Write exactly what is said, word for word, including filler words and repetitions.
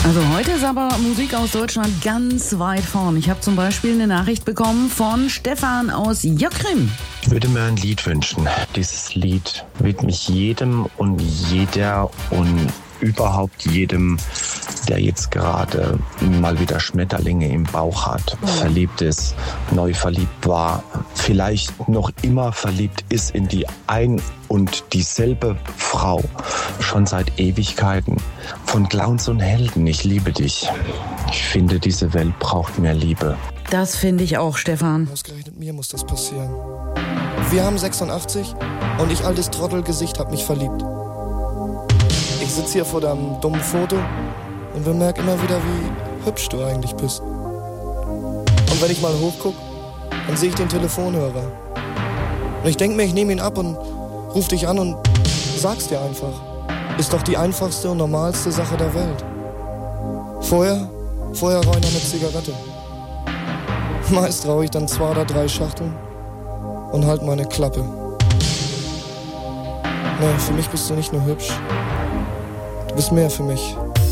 Also heute ist aber Musik aus Deutschland ganz weit vorn. Ich habe zum Beispiel eine Nachricht bekommen von Stefan aus Jockrim. Ich würde mir ein Lied wünschen. Dieses Lied widme ich jedem und jeder und überhaupt jedem, der jetzt gerade mal wieder Schmetterlinge im Bauch hat, verliebt ist, neu verliebt war, vielleicht noch immer verliebt ist in die ein und dieselbe Frau, schon seit Ewigkeiten. Von Clowns und Helden, ich liebe dich. Ich finde, diese Welt braucht mehr Liebe. Das finde ich auch, Stefan. Ausgerechnet mir muss das passieren. Wir haben sechsundachtzig und ich, altes Trottelgesicht, hab mich verliebt. Ich sitze hier vor deinem dummen Foto und bemerke immer wieder, wie hübsch du eigentlich bist. Und wenn ich mal hochguck, dann sehe ich den Telefonhörer. Und ich denke mir, ich nehme ihn ab und ruf dich an und sag's dir einfach. Ist doch die einfachste und normalste Sache der Welt. Vorher, vorher rauche ich noch eine Zigarette. Meist rauche ich dann zwei oder drei Schachteln und halt meine Klappe. Nee, für mich bist du nicht nur hübsch. Du bist mehr für mich.